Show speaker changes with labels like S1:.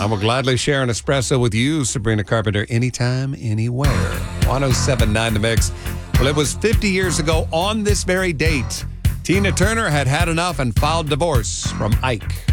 S1: I will gladly share an espresso with you, Sabrina Carpenter, anytime, anywhere. 107.9 The Mix. Well, it was 50 years ago on this very date. Tina Turner had enough and filed divorce from Ike.